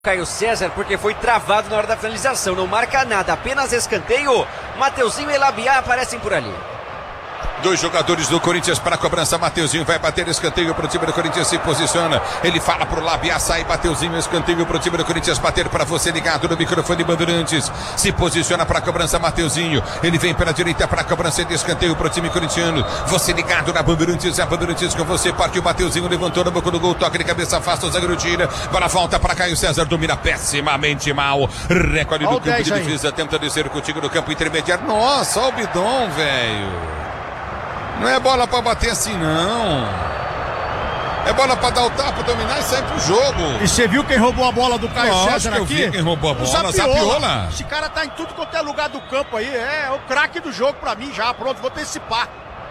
Caio César, porque foi travado na hora da finalização, não marca nada, apenas escanteio. Mateuzinho e Labiá aparecem por ali. Dois jogadores do Corinthians para a cobrança. Mateuzinho vai bater escanteio para o time do Corinthians, se posiciona. Ele fala para o Labiá, sai Mateuzinho, escanteio para o time do Corinthians bater para você ligado no microfone Bandeirantes. Se posiciona para a cobrança Mateuzinho. Ele vem pela direita para a cobrança de escanteio para o time corintiano. Você ligado na Bandeirantes, a Bandeirantes com você. Partiu Mateuzinho, levantou na boca do gol, toque de cabeça, afasta o zagueiro, tira. Bola volta para Caio César, domina pessimamente mal. Recolhe no campo de defesa, tenta descer contigo no campo intermediário. Nossa, olha o bidão, velho. Não é bola pra bater assim, não. É bola pra dar o tapa, dominar e sair pro jogo. E você viu quem roubou a bola do Caio César aqui? Eu vi quem roubou a bola, Zapiola. Esse cara tá em tudo quanto é lugar do campo aí. É o craque do jogo pra mim já. Pronto, vou antecipar.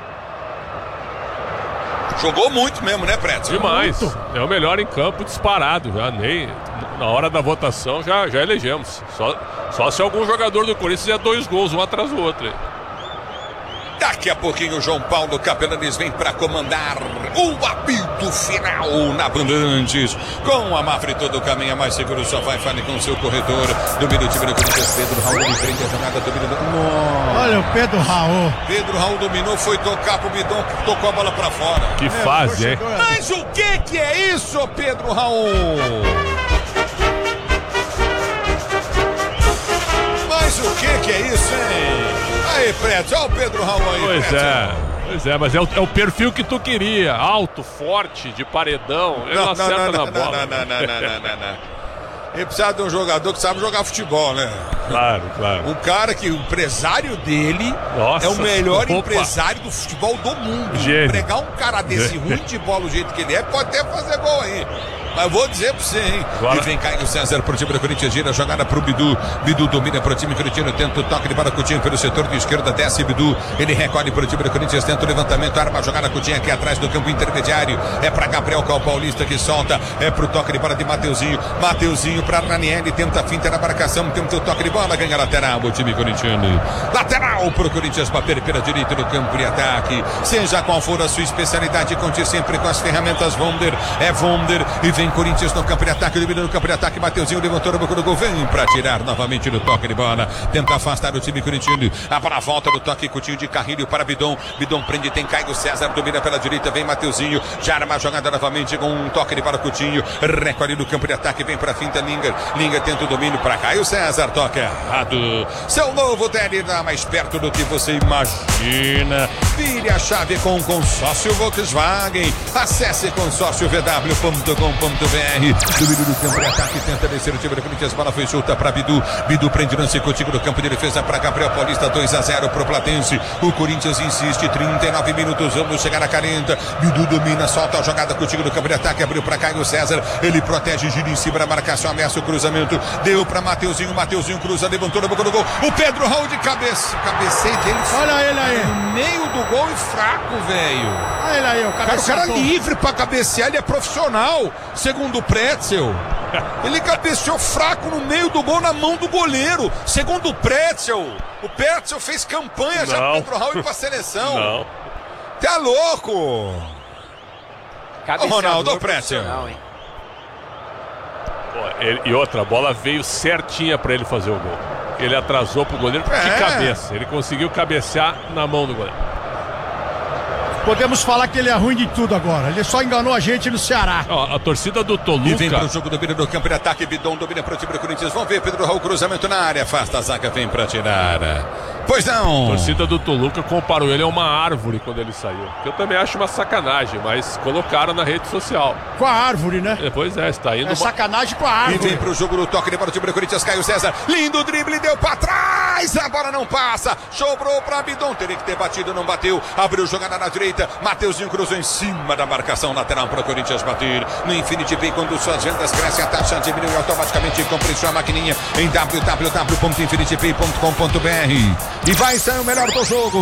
Jogou muito mesmo, né, Preto? Demais. Muito. É o melhor em campo disparado. Já nem na hora da votação já elegemos. Só se algum jogador do Corinthians fizer 2 gols, um atrás do outro. Daqui a pouquinho o João Paulo Capelanes vem para comandar o apito final na Bandeirantes. Com a Mafre todo o caminho mais seguro, só vai, fale com o seu corredor. Domina o time do Corinthians, Pedro Raul empreende a jogada, domina. Olha o Pedro Raul. Pedro Raul dominou, foi tocar pro bidão, tocou a bola para fora. Que fase, hein? Mas o que é isso, Pedro Raul? Mas o que é isso, hein? Aí, Preto, olha o Pedro Raul aí. Pois é, mas é o perfil que tu queria. Alto, forte, de paredão. Ele não acerta na bola. Não. Ele precisa de um jogador que sabe jogar futebol, né? Claro. Um cara que o empresário dele é o melhor empresário do futebol do mundo. Gênio. Pregar um cara desse ruim de bola do jeito que ele é, pode até fazer gol aí. Mas vou dizer pra você, hein? Agora... E vem Caio César pro time do Corinthians, gira a jogada pro Bidu. Bidu domina pro time corintiano, tenta o toque de bola Coutinho pelo setor de esquerda, desce Bidu. Ele recolhe pro time do Corinthians, tenta o levantamento, arma a jogada Coutinho aqui atrás do campo intermediário. É pra Gabriel Cal Paulista que solta, é pro toque de bola de Mateuzinho. Mateuzinho pra Ranieri, tenta a finta na marcação, tenta o toque de bola, ganha lateral o time corintiano. Lateral pro Corinthians bater pela direita no campo de ataque. Seja qual for a sua especialidade, conte sempre com as ferramentas Vonder. É Vonder e vem Corinthians no campo de ataque, domina no campo de ataque, Mateuzinho levantou no boca do gol, vem pra tirar novamente no toque de bola, tenta afastar o time corintiano, a bola volta no toque, Coutinho de Carrilho para Bidon, Bidon prende, tem Caio César, domina pela direita, vem Mateuzinho, já arma a jogada novamente com um toque de bola, Coutinho, recolhe no campo de ataque, vem pra finta, Linga tenta o domínio para Caio César, toque errado, seu novo tele dá mais perto do que você imagina, vire a chave com o consórcio Volkswagen, acesse consórciovw.com.br. Domínio do campo de ataque, tenta descer o time do Corinthians, bola foi solta para Bidu, Bidu prende lance contigo no campo de defesa para Gabriel Paulista, 2-0 pro Platense, o Corinthians insiste, 39 minutos, vamos chegar a 40, Bidu domina, solta a jogada contigo no campo de ataque, abriu para Caio César, ele protege, gira em cima da marcação, ameaça o cruzamento, deu para Mateuzinho, Mateuzinho cruza, levantou na boca do gol, o Pedro Raul de cabeça, cabeceio dele, olha ele aí, no meio do gol e fraco, velho. Olha ele aí, o cara livre para cabecear, ele é profissional, segundo o Pretzel. Ele cabeceou fraco no meio do gol na mão do goleiro. Segundo o Pretzel fez campanha já pro Pedro Raul ir pra seleção. Não. Tá louco? Ô, Ronaldo, o Pretzel. E outra, a bola veio certinha pra ele fazer o gol. Ele atrasou pro goleiro de cabeça. Ele conseguiu cabecear na mão do goleiro. Podemos falar que ele é ruim de tudo agora. Ele só enganou a gente no Ceará. A torcida do Toluca. E vem pro jogo, domina no campo de ataque. Bidon domina pro time do Corinthians. Vamos ver, Pedro Raul, cruzamento na área. Afasta a zaga, vem pra tirar. Pois não. A torcida do Toluca comparou ele a uma árvore quando ele saiu. Que eu também acho uma sacanagem, mas colocaram na rede social. Com a árvore, né? Pois é, está indo. É sacanagem com a árvore. E vem pro jogo no toque de bola do time do Corinthians. Caio César, lindo drible, deu pra trás. A bola não passa. Sobrou pra Bidon. Teria que ter batido, não bateu. Abriu jogada na direita. Mateuzinho cruzou em cima da marcação lateral para o Corinthians bater. No Infinity Pay, quando suas vendas crescem, a taxa diminui automaticamente. Compre sua maquininha em www.infinitypay.com.br e vai sair o melhor do jogo.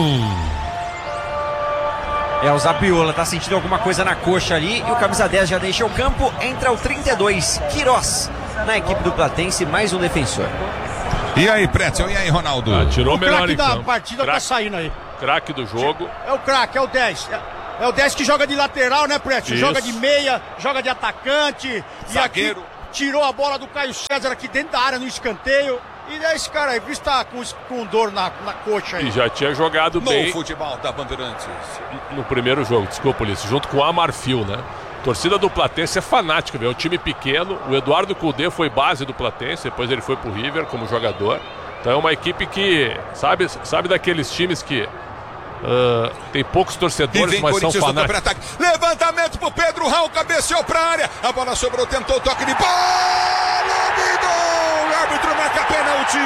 O Zapiola tá sentindo alguma coisa na coxa ali e o camisa 10 já deixa o campo. Entra o 32, Queiroz, na equipe do Platense, mais um defensor. E aí, Pretzel, e aí, Ronaldo? Tirou o melhor craque da então. partida tá saindo aí. Craque do jogo. É o craque, é o 10. É o 10 que joga de lateral, né, Pretzel? Isso. Joga de meia, joga de atacante. Zagueiro. E aqui, tirou a bola do Caio César aqui dentro da área, no escanteio. E esse cara aí, visto tá com dor na coxa aí. E já tinha jogado bem No futebol da Bandeirantes. no primeiro jogo, desculpa, Ulisses, junto com o Amarfil, né? A torcida do Platense é fanática, é um time pequeno. O Eduardo Cudê foi base do Platense, depois ele foi pro River como jogador. Então é uma equipe que, sabe daqueles times que tem poucos torcedores, mas são fanáticos. Levantamento pro Pedro Raul, cabeceou pra área. A bola sobrou, tentou o toque de bola. O árbitro marca pênalti.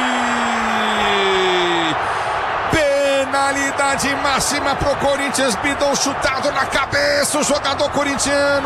Penalidade máxima pro Corinthians. Bidon chutado na cabeça, o jogador corintiano.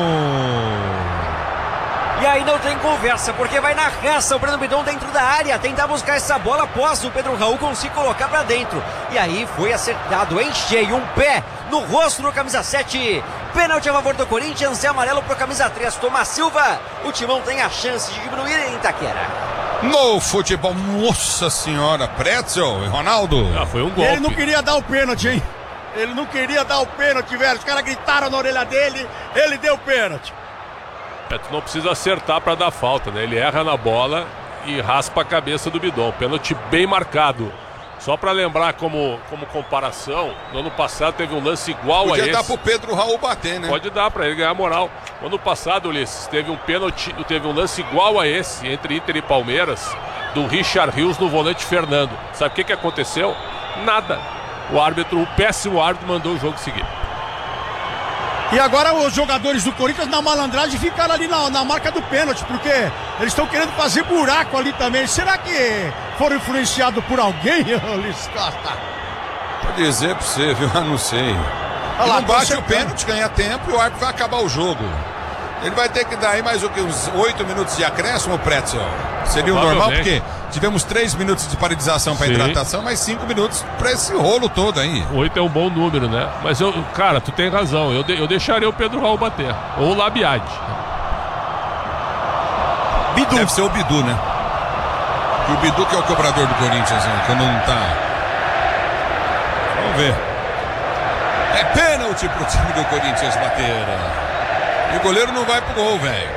E aí não tem conversa, porque vai na raça o Breno Bidon dentro da área, tentar buscar essa bola após o Pedro Raul conseguir colocar pra dentro. E aí foi acertado em cheio, um pé no rosto do camisa 7. Pênalti a favor do Corinthians e amarelo pro camisa 3, Tomás Silva. O Timão tem a chance de diminuir em Itaquera. No futebol, nossa senhora, Pretzel e Ronaldo. Foi um golpe. Ele não queria dar o pênalti, hein? Ele não queria dar o pênalti, velho. Os caras gritaram na orelha dele, ele deu o pênalti. Tu não precisa acertar para dar falta, né? Ele erra na bola e raspa a cabeça do Bidon. Pênalti bem marcado. Só para lembrar como comparação, no ano passado teve um lance igual a esse. Podia dar pro Pedro Raul bater, né? Pode dar para ele ganhar moral. No ano passado, Ulisses, teve um lance igual a esse entre Inter e Palmeiras, do Richard Rios no volante Fernando. Sabe o que aconteceu? Nada. O péssimo árbitro mandou o jogo seguir. E agora os jogadores do Corinthians na malandragem ficaram ali na marca do pênalti, porque eles estão querendo fazer buraco ali também. Será que foram influenciados por alguém, Luiz Costa? Vou dizer pra você, viu? Eu não sei. Não bate o pênalti, ganha tempo e o árbitro vai acabar o jogo. Ele vai ter que dar aí mais uns 8 minutos de acréscimo, Pretzel. Seria o normal, porque tivemos 3 minutos de paralisação para hidratação, mais 5 minutos para esse rolo todo aí. 8 é um bom número, né? Mas cara, tu tem razão. Eu deixaria o Pedro Raul bater. Ou o Labiade. Bidu. Deve ser o Bidu, né? E o Bidu que é o cobrador do Corinthians, né? Quando não tá. Vamos ver. É pênalti pro time do Corinthians bater. E o goleiro não vai pro gol, velho.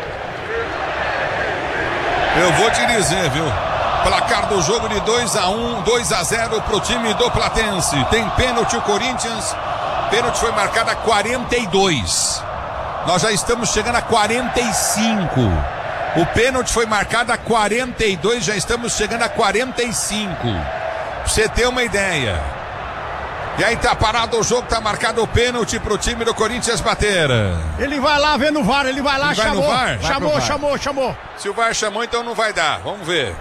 Eu vou te dizer, viu? Placar do jogo de 2-1, 2-0 pro time do Platense. Tem pênalti o Corinthians. Pênalti foi marcado a 42. Nós já estamos chegando a 45. O pênalti foi marcado a 42, já estamos chegando a 45. Pra você ter uma ideia. E aí tá parado o jogo, tá marcado o pênalti pro time do Corinthians bater. Ele vai lá ver no VAR, ele vai lá, chamou. Chamou. Se o VAR chamou, então não vai dar, vamos ver.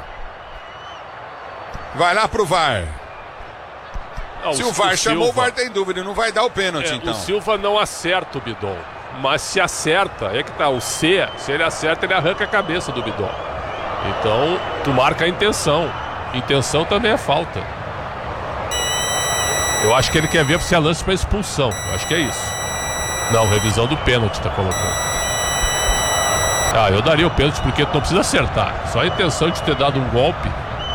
Vai lá pro VAR. Se o VAR chamou, o VAR tem dúvida, não vai dar o pênalti então. O Silva não acerta o Bidon, mas se acerta, é que tá, se ele acerta, ele arranca a cabeça do Bidon. Então, tu marca a intenção. Intenção também é falta. Eu acho que ele quer ver se é lance para expulsão. Eu acho que é isso. Não, revisão do pênalti tá colocando. Eu daria o pênalti porque tu não precisa acertar. Só a intenção de ter dado um golpe.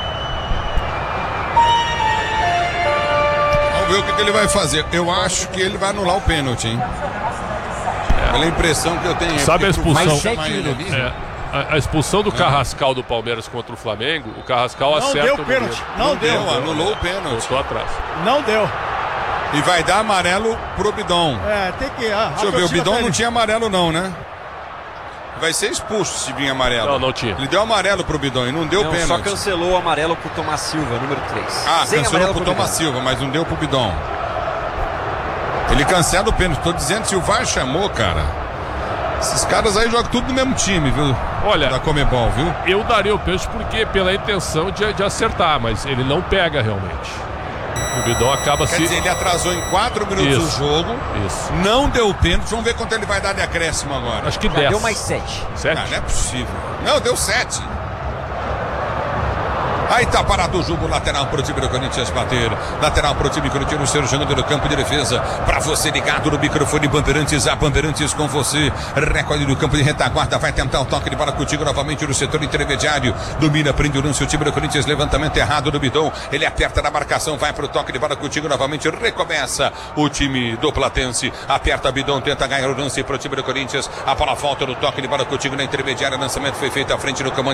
Vamos ver o que ele vai fazer. Eu acho que ele vai anular o pênalti, hein? Pela impressão que eu tenho. Sabe a expulsão? A expulsão do É. Carrascal do Palmeiras contra o Flamengo, o Carrascal acerta Não deu pênalti. Não deu. Anulou o pênalti. Voltou atrás. Não deu. E vai dar amarelo pro Bidon. Tem que... Deixa eu ver, o Bidon não tinha amarelo não, né? Vai ser expulso se vir amarelo. Não tinha. Ele deu amarelo pro Bidon e não deu pênalti. Só cancelou o amarelo pro Tomás Silva, número 3. Cancelou pro Tomás Silva, mas não deu pro Bidon. Ele cancela o pênalti. Tô dizendo, se o VAR chamou, cara... Esses caras aí jogam tudo no mesmo time, viu? Olha, da Comebol, viu? Eu daria o pênalti porque pela intenção de acertar, mas ele não pega realmente. O Bidon acaba Quer dizer, ele atrasou em 4 minutos o jogo. Isso. Não deu pênalti. Vamos ver quanto ele vai dar de acréscimo agora. Acho que 10. Deu mais 7. 7? Não é possível. Não, deu 7. Aí tá parado o jogo, lateral pro time do Corinthians bater. Lateral pro time corintiano, ser jogando no campo de defesa. Pra você ligado no microfone Bandeirantes, a Bandeirantes com você. Recorde do campo de retaguarda, vai tentar o toque de bola contigo novamente no setor intermediário. Domina, prende o lance, o time do Corinthians, levantamento errado do Bidon. Ele aperta na marcação, vai pro toque de bola contigo novamente. Recomeça o time do Platense. Aperta Bidon, tenta ganhar o lance pro time do Corinthians. A bola volta no toque de bola contigo na intermediária. Lançamento foi feito à frente do comando.